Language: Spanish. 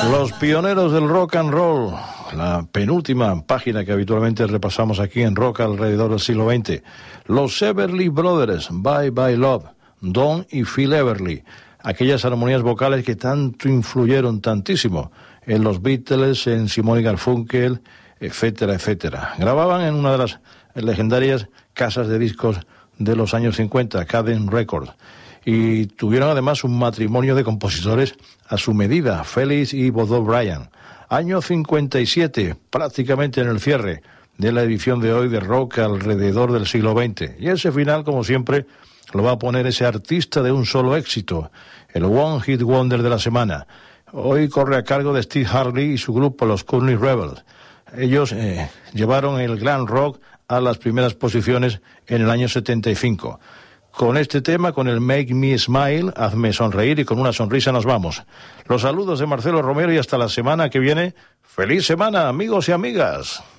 Los pioneros del rock and roll, la penúltima página que habitualmente repasamos aquí en Rock alrededor del siglo XX. Los Everly Brothers, Bye Bye Love, Don y Phil Everly, aquellas armonías vocales que tanto influyeron tantísimo en los Beatles, en Simon y Garfunkel, etcétera, etcétera. Grababan en una de las legendarias casas de discos de los años 50, Cadence Records, y tuvieron además un matrimonio de compositores a su medida, Felix y Bob O'Brien. Año 57, prácticamente en el cierre de la edición de hoy de Rock alrededor del siglo XX. Y ese final, como siempre, lo va a poner ese artista de un solo éxito, el One Hit Wonder de la semana. Hoy corre a cargo de Steve Harley y su grupo, los Courtney Rebels. Ellos llevaron el glam rock a las primeras posiciones en el año 75. Con este tema, con el Make Me Smile, hazme sonreír, y con una sonrisa nos vamos. Los saludos de Marcelo Romero y hasta la semana que viene. ¡Feliz semana, amigos y amigas!